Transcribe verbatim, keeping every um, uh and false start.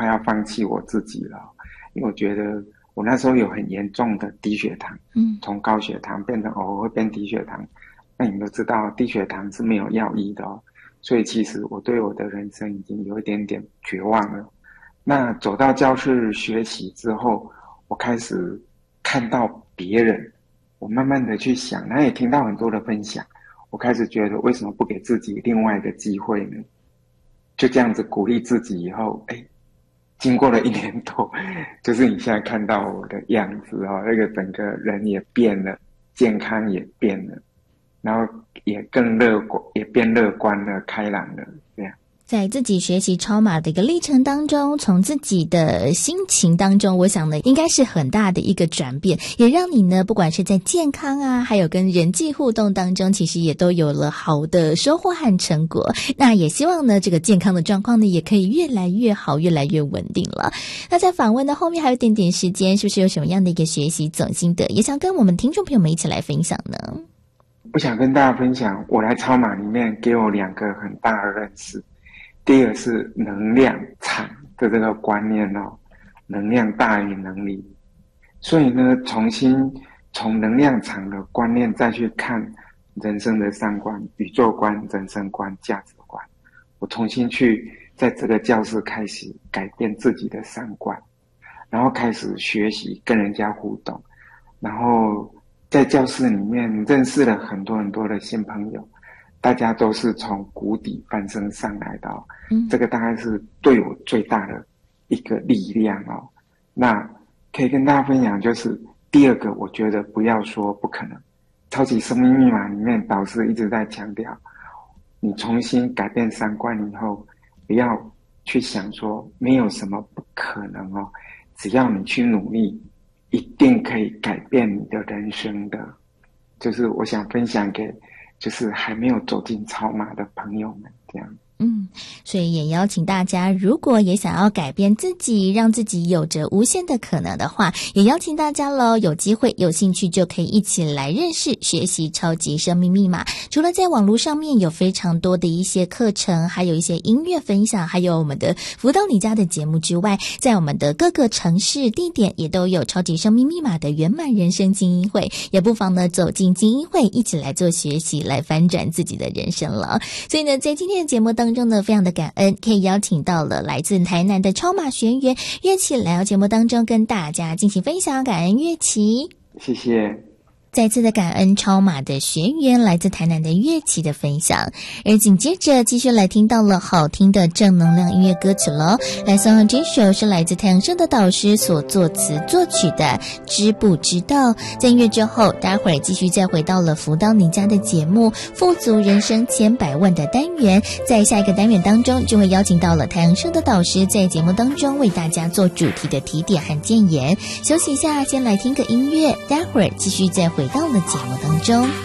快要放弃我自己了，因为我觉得我那时候有很严重的低血糖，嗯，从高血糖变成偶尔会变低血糖。那你们都知道低血糖是没有药医的哦，所以其实我对我的人生已经有一点点绝望了。那走到教室学习之后，我开始看到别人，我慢慢的去想，那也听到很多的分享，我开始觉得为什么不给自己另外一个机会呢？就这样子鼓励自己以后，哎，经过了一年多，就是你现在看到我的样子哦，那个整个人也变了，健康也变了，然后也更乐观，也变乐观了，开朗了，这样。 在自己学习超马的一个历程当中，从自己的心情当中，我想呢，应该是很大的一个转变，也让你呢，不管是在健康啊，还有跟人际互动当中，其实也都有了好的收获和成果。那也希望呢，这个健康的状况呢，也可以越来越好，越来越稳定了。那在访问的后面还有一点点时间，是不是有什么样的一个学习总心得，也想跟我们听众朋友们一起来分享呢？ 我想跟大家分享，我来超马里面给我两个很大的认识。第一个是能量场的这个观念哦，能量大于能力。所以呢，重新从能量场的观念再去看人生的三观、宇宙观、人生观、价值观。我重新去在这个教室开始改变自己的三观，然后开始学习跟人家互动，然后在教室里面认识了很多很多的新朋友。大家都是从谷底翻身上来的哦，嗯，这个大概是对我最大的一个力量哦。那可以跟大家分享，就是第二个，我觉得不要说不可能。超级生命密码里面，导师一直在强调，你重新改变三观以后，不要去想说没有什么不可能哦，只要你去努力，一定可以改变你的人生的。就是我想分享给就是还没有走进超马的朋友们，这样。 嗯，所以也邀请大家，如果也想要改变自己，让自己有着无限的可能的话，也邀请大家咯，有机会有兴趣就可以一起来认识学习超级生命密码。除了在网络上面有非常多的一些课程，还有一些音乐分享，还有我们的辅导你家的节目之外，在我们的各个城市地点也都有超级生命密码的圆满人生精英会，也不妨呢走进精英会，一起来做学习，来翻转自己的人生了。所以呢，在今天的节目当中中呢，非常的感恩，可以邀请到了来自台南的超马学员乐琪来到节目当中跟大家进行分享，感恩乐琪， 谢谢。 再次的感恩超马的学员来自台南的乐器的分享，而紧接着继续来听到了好听的正能量音乐歌曲了。来送上这首是来自太阳升的导师所作词作曲的知不知道。在音乐之后，待会儿继续再回到了辅导你家的节目富足人生千百万的单元，在下一个单元当中就会邀请到了太阳升的导师在节目当中为大家做主题的提点和建言。休息一下，先来听个音乐，待会儿继续再回回到了节目当中。